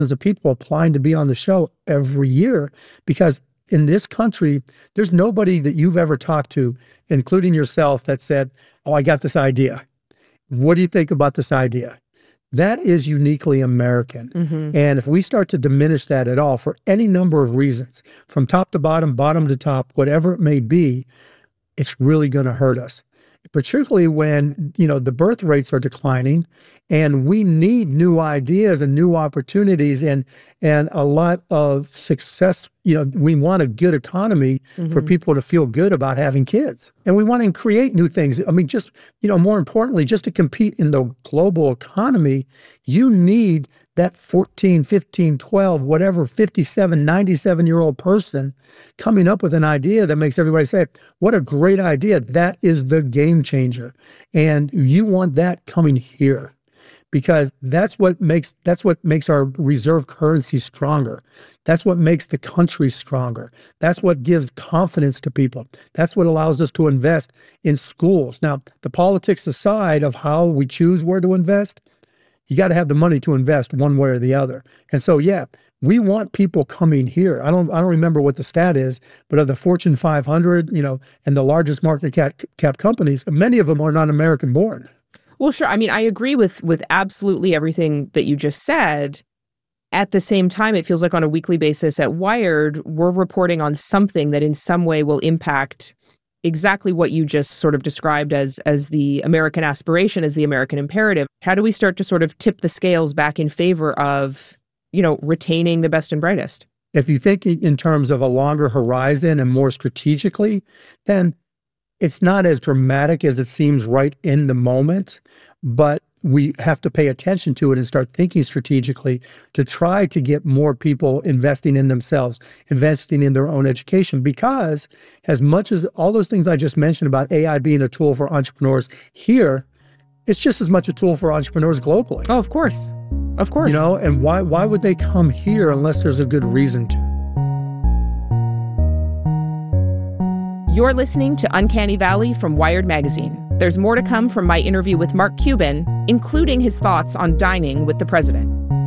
of people applying to be on the show every year because in this country, there's nobody that you've ever talked to, including yourself, that said, "Oh, I got this idea. What do you think about this idea?" That is uniquely American. And if we start to diminish that at all for any number of reasons, from top to bottom, bottom to top, whatever it may be, it's really going to hurt us. Particularly when, the birth rates are declining and we need new ideas and new opportunities and a lot of success. We want a good economy for people to feel good about having kids. And we want to create new things. I mean, just, more importantly, just to compete in the global economy, you need that 14, 15, 12, whatever, 57, 97-year-old person coming up with an idea that makes everybody say, what a great idea. That is the game changer. And you want that coming here because that's what makes our reserve currency stronger. That's what makes the country stronger. That's what gives confidence to people. That's what allows us to invest in schools. Now, the politics aside of how we choose where to invest, you got to have the money to invest one way or the other. And so, yeah, we want people coming here. I don't remember what the stat is, but of the Fortune 500, and the largest market cap companies, many of them are not American born. Well, sure. I mean, I agree with absolutely everything that you just said. At the same time, it feels like on a weekly basis at Wired, we're reporting on something that in some way will impact exactly what you just sort of described as the American aspiration, as the American imperative. How do we start to sort of tip the scales back in favor of, retaining the best and brightest? If you think in terms of a longer horizon and more strategically, then it's not as dramatic as it seems right in the moment, but we have to pay attention to it and start thinking strategically to try to get more people investing in themselves, investing in their own education. Because as much as all those things I just mentioned about AI being a tool for entrepreneurs here, it's just as much a tool for entrepreneurs globally. Oh, of course. Of course. And why would they come here unless there's a good reason to? You're listening to Uncanny Valley from Wired Magazine. There's more to come from my interview with Mark Cuban, including his thoughts on dining with the president.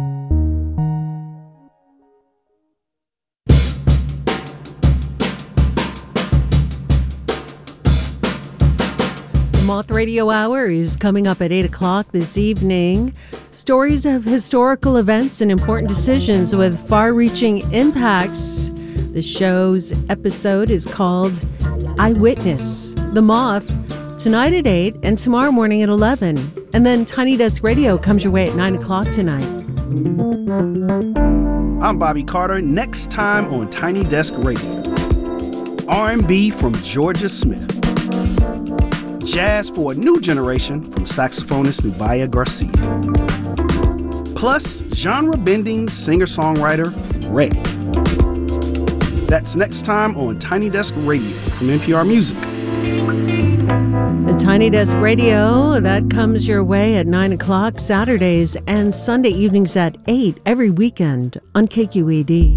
The Moth Radio Hour is coming up at 8 o'clock this evening. Stories of historical events and important decisions with far-reaching impacts. The show's episode is called Eyewitness. The Moth, tonight at 8 and tomorrow morning at 11. And then Tiny Desk Radio comes your way at 9 o'clock tonight. I'm Bobby Carter. Next time on Tiny Desk Radio, R&B from Georgia Smith. Jazz for a new generation from saxophonist Nubia Garcia. Plus, genre-bending singer-songwriter Ray. That's next time on Tiny Desk Radio from NPR Music. The Tiny Desk Radio, that comes your way at 9 o'clock Saturdays and Sunday evenings at 8 every weekend on KQED.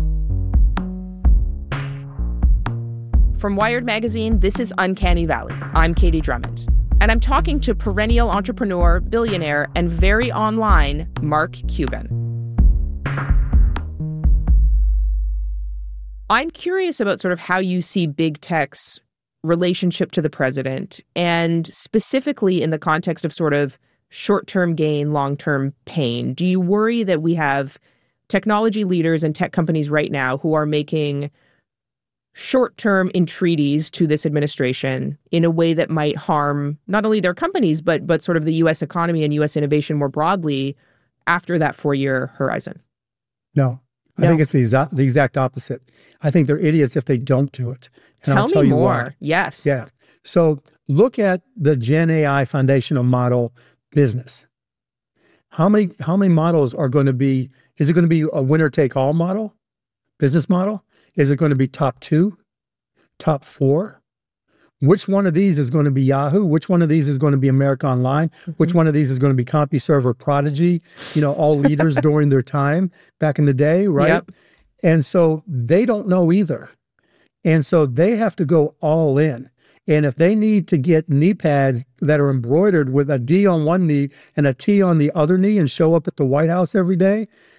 From Wired Magazine, this is Uncanny Valley. I'm Katie Drummond. And I'm talking to perennial entrepreneur, billionaire, and very online Mark Cuban. I'm curious about sort of how you see big tech's relationship to the president, and specifically in the context of sort of short-term gain, long-term pain. Do you worry that we have technology leaders and tech companies right now who are making short-term entreaties to this administration in a way that might harm not only their companies, but sort of the U.S. economy and U.S. innovation more broadly after that 4-year horizon? No. I think it's the exact opposite. I think they're idiots if they don't do it. And Tell I'll tell me you more. why. Yes. Yeah. So look at the Gen AI foundational model business. How many models are going to be? Is it going to be a winner-take-all model, business model? Is it going to be top 2, top 4? Which one of these is going to be Yahoo? Which one of these is going to be America Online? Mm-hmm. Which one of these is going to be CompuServe or Prodigy? All leaders during their time back in the day, right? Yep. And so they don't know either. And so they have to go all in. And if they need to get knee pads that are embroidered with a D on one knee and a T on the other knee and show up at the White House every day,